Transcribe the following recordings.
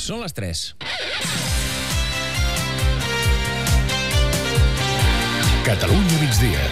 Són les 3. Catalunya migdia.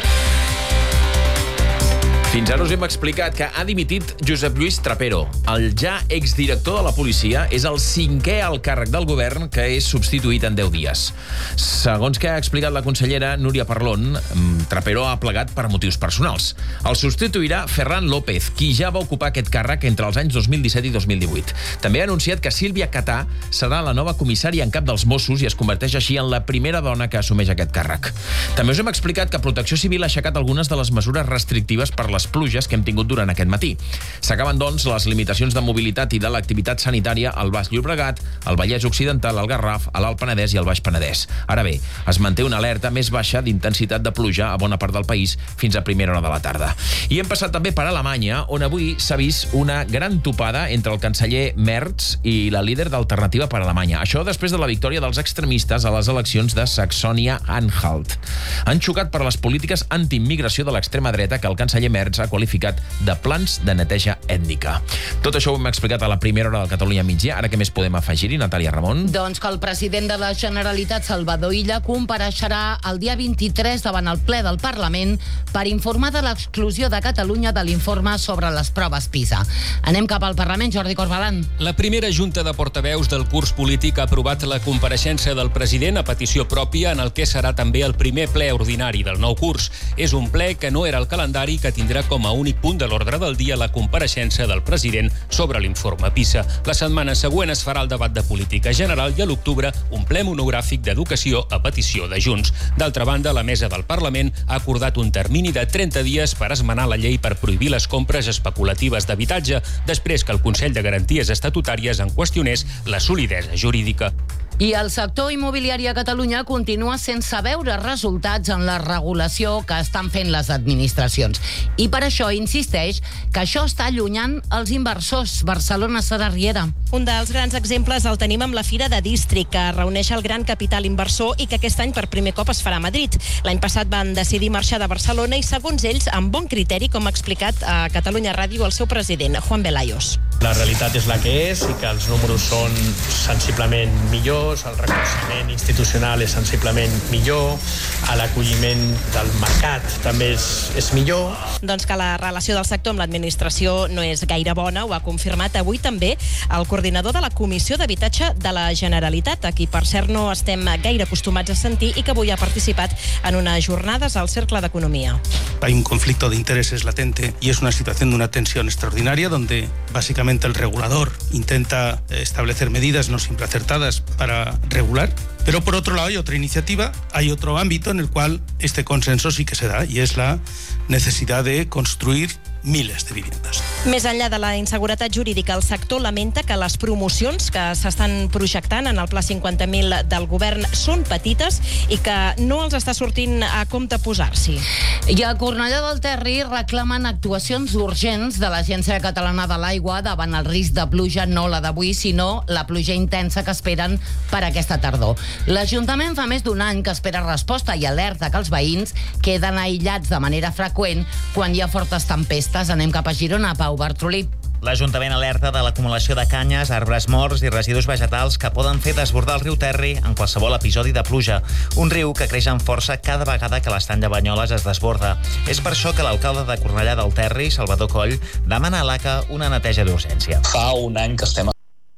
Fins ara us hem explicat que ha dimitit Josep Lluís Trapero. El ja exdirector de la policia és el 5è alt càrrec del govern que és substituït en 10 dies. Segons que ha explicat la consellera Núria Parlon, Trapero ha plegat per motius personals. El substituirà Ferran López, qui ja va ocupar aquest càrrec entre els anys 2017 i 2018. També ha anunciat que Sílvia Catà serà la nova comissària en cap dels Mossos i es converteix així en la primera dona que assumeix aquest càrrec. També us hem explicat que Protecció Civil ha aixecat algunes de les mesures restrictives per les pluges que hem tingut durant aquest matí. S'acaben, doncs, les limitacions de mobilitat i de l'activitat sanitària al Baix Llobregat, al Vallès Occidental, al Garraf, a l'Alt Penedès i al Baix Penedès. Ara bé, es manté una alerta més baixa d'intensitat de pluja a bona part del país fins a primera hora de la tarda. I hem passat també per Alemanya, on avui s'ha vist una gran topada entre el canceller Merz i la líder d'Alternativa per Alemanya. Això després de la victòria dels extremistes a les eleccions de Saxònia-Anhalt. Han xocat per les polítiques antiimmigració de l'extrema dreta que el canceller Merz ha qualificat de plans de neteja ètnica. Tot això ho hem explicat a la primera hora del Catalunya migdia. Ara què més podem afegir-hi, Natàlia Ramon? Doncs que el president de la Generalitat, Salvador Illa, compareixerà el dia 23 davant el ple del Parlament per informar de l'exclusió de Catalunya de l'informe sobre les proves PISA. Anem cap al Parlament, Jordi Corbalan. La primera junta de portaveus del curs polític ha aprovat la compareixença del president a petició pròpia en el que serà també el primer ple ordinari del nou curs. És un ple que no era al calendari, que tindrà com a únic punt de l'ordre del dia la compareixença del president sobre l'informe PISA. La setmana següent es farà el debat de política general i a l'octubre un ple monogràfic d'educació a petició de Junts. D'altra banda, la mesa del Parlament ha acordat un termini de 30 dies per esmenar la llei per prohibir les compres especulatives d'habitatge, després que el Consell de Garanties Estatutàries en qüestionés la solidesa jurídica. I el sector immobiliari a Catalunya continua sense veure resultats en la regulació que estan fent les administracions. I per això insisteix que això està allunyant els inversors. Barcelona, Sara Riera. Un dels grans exemples el tenim amb la Fira de District, que reuneix el gran capital inversor i que aquest any per primer cop es farà a Madrid. L'any passat van decidir marxar de Barcelona i, segons ells, amb bon criteri, com ha explicat a Catalunya Ràdio el seu president, Juan Velayos. La realitat és la que és i que els números són sensiblement millors, el reconeixement institucional és sensiblement millor, l'acolliment del mercat també és millor. Doncs que la relació del sector amb l'administració no és gaire bona, ho ha confirmat avui també el coordinador de la Comissió d'Habitatge de la Generalitat, a qui per cert no estem gaire acostumats a sentir i que avui ha participat en unas jornadas al Cercle d'Economia. Hay un conflicto de intereses latente y es una situación de una tensión extraordinaria donde básicamente el regulador intenta establecer medidas no siempre acertadas para regular, pero por otro lado hay otra iniciativa, hay otro ámbito en el cual este consenso sí que se da y es la necesidad de construir miles de viviendas. Més enllà de la inseguretat jurídica, el sector lamenta que les promocions que s'estan projectant en el Pla 50.000 del govern són petites i que no els està sortint a compte posar-s'hi. I a Cornellà del Terri reclamen actuacions urgents de l'Agència Catalana de l'Aigua davant el risc de pluja, no la d'avui, sinó la pluja intensa que esperen per aquesta tardor. L'Ajuntament fa més d'un any que espera resposta i alerta que els veïns queden aïllats de manera freqüent quan hi ha fortes tempestes. Anem cap a Girona, Pau Bartrolí. L'Ajuntament alerta de l'acumulació de canyes, arbres morts i residus vegetals que poden fer desbordar el riu Terri en qualsevol episodi de pluja. Un riu que creix amb força cada vegada que l'estany de Banyoles es desborda. És per això que l'alcalde de Cornellà del Terri, Salvador Coll, demana a l'ACA una neteja d'urgència. Fa un any que estem...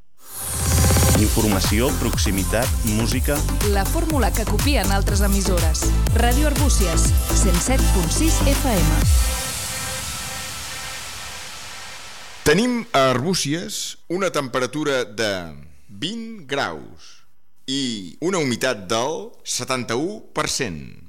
Informació, proximitat, música... La fórmula que copien altres emissores. Ràdio Arbúcies, 107.6 FM. Tenim a Arbúcies una temperatura de 20 graus i una humitat del 71%.